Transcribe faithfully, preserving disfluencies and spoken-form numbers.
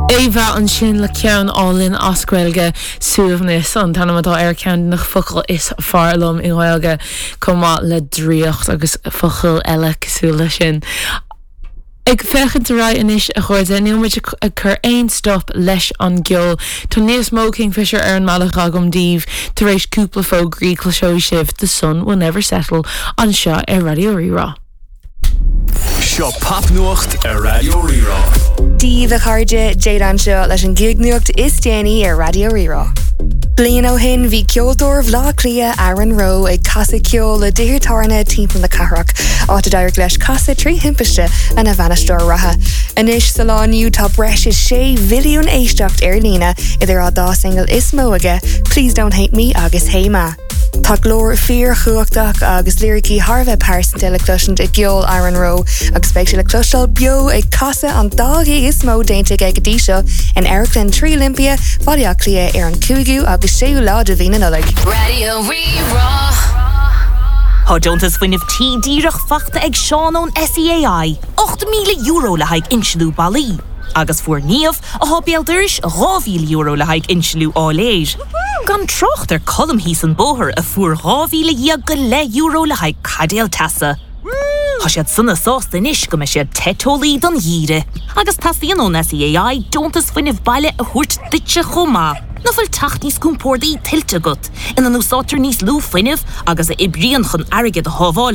Éva an sin le ceann álinn ascuilge suamhnis an tanamatá ar ceann nach focail is fearlam i ghailge comá le dríocht agus focail eile cosúla sin. Ag fechan de ra inis a chuirde níomid a chur ein stop leis an geol tá níos mó Kingfisher ar an malach agam díomh tar éis cúpla fó grícla seo sibh The Sun Will Never Settle an seo ar Radio Rírá. Seo papnuacht ar Radio Rírá. Díomh a chairde Jade seo leis an gignuacht is déanaí ar Radio Rírá. Blian ó hin bhí ceoltóir bhlá clia Aaron Rowe ag casa ceol le déirtarna timpeall na Cathrach áta dair leis casa trí himpeiste an a bhanistóir ratha. Inis sa lániu tá breis is sé bhilliún éisteacht ar lína idir á dá single is mó aige Please Don't Hate Me agus Hey Ma. Tá glór fíor chuachtach agus lyricí Harvey Parsons le cluisiint ag geol Aaron Rowe agus speic le cluisiil bio ag casa an dágaí is mó déinte ag go díseo in Ericlin trí Olympia fádia clia ar an cúigiú agus séú lá de bhína nulig. Radio Rírá. Tá Jonas fuineh tí díreach fachta ag Seanón S E A I ácht míle euro le haig insilú balí. Agus fuair níomh a hábéaldiris dhá mhíle euro le haig insilú áléir. Gan trocht ar colm hís an bóthir a fuair dhá mhíle iag go le euro le haig cadéal tasa. Tá siad sunna sásta inis go me siad tetólaí don dhíre. Agus tasíon ón S E A I Jonas fuineh baile a thuirt duitse chomá. Na fuil tacht níos cúmpórdaí tiltte gut. In an úsátar níos lú fuineh agus a ibríon chun airgid a hábháil